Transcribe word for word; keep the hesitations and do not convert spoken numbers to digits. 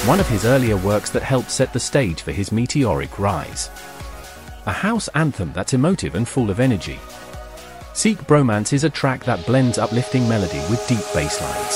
one of his earlier works that helped set the stage for his meteoric rise. A house anthem that's emotive and full of energy. Seek Bromance is a track that blends uplifting melody with deep bass lines.